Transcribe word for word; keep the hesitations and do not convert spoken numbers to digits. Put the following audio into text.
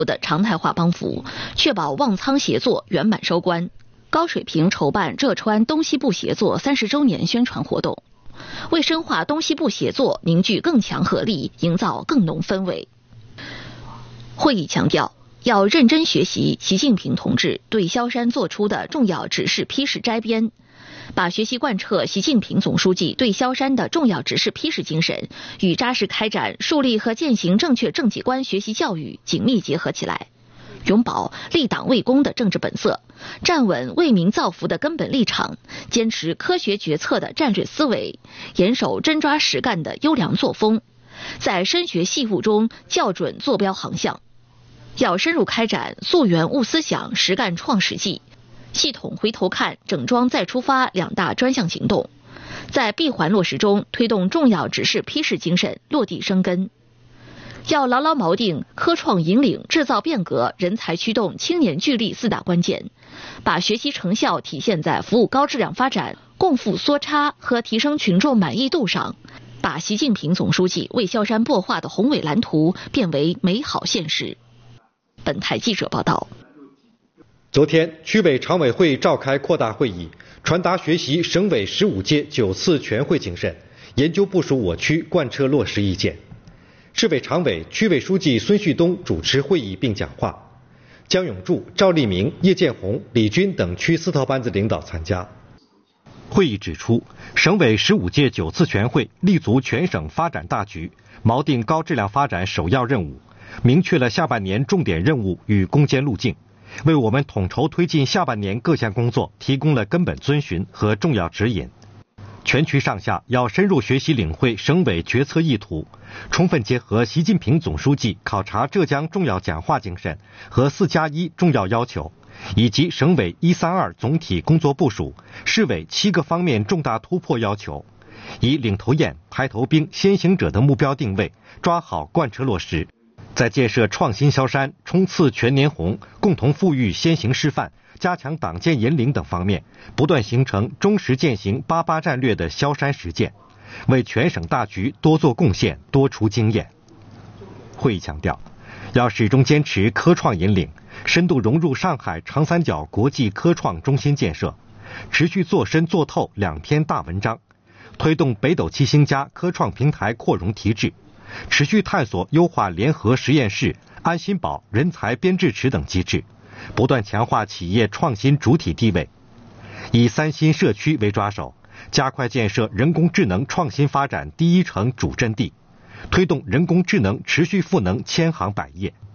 的常态化帮扶，确保望仓协作圆满收官。高水平筹办浙川东西部协作三十周年宣传活动，为深化东西部协作凝聚更强合力，营造更浓氛围。会议强调，要认真学习习近平同志对萧山作出的重要指示批示摘编，把学习贯彻习近平总书记对萧山的重要指示批示精神与扎实开展树立和践行正确政绩观学习教育紧密结合起来，永葆立党为公的政治本色，站稳为民造福的根本立场，坚持科学决策的战略思维，严守真抓实干的优良作风，在深学细悟中校准坐标航向。要深入开展溯源悟思想、实干创实际、系统回头看、整装再出发两大专项行动，在闭环落实中推动重要指示批示精神落地生根。要牢牢锚定科创引领、制造变革、人才驱动、青年聚力四大关键，把学习成效体现在服务高质量发展、共富缩差和提升群众满意度上，把习近平总书记为萧山擘画的宏伟蓝图变为美好现实。本台记者报道。 昨天，区委常委会召开扩大会议，传达学习省委十五届九次全会精神，研究部署我区贯彻落实意见。市委常委、区委书记孙旭东主持会议并讲话，江永柱、赵立明、叶建红、李军等区四套班子领导参加。会议指出，省委十五届九次全会立足全省发展大局，锚定高质量发展首要任务，明确了下半年重点任务与攻坚路径，为我们统筹推进下半年各项工作提供了根本遵循和重要指引。全区上下要深入学习领会省委决策意图，充分结合习近平总书记考察浙江重要讲话精神和四加一重要要求，以及省委一三二总体工作部署、市委七个方面重大突破要求，以领头雁、排头兵、先行者的目标定位，抓好贯彻落实，在建设创新萧山、冲刺全年红、共同富裕先行示范、加强党建引领等方面，不断形成忠实践行八八战略的萧山实践，为全省大局多做贡献、多出经验。会议强调，要始终坚持科创引领，深度融入上海长三角国际科创中心建设，持续做深做透两篇大文章，推动北斗七星家科创平台扩容提质，持续探索优化联合实验室、安心保人才编制池等机制，不断强化企业创新主体地位，以三新社区为抓手，加快建设人工智能创新发展第一城主阵地，推动人工智能持续赋能千行百业。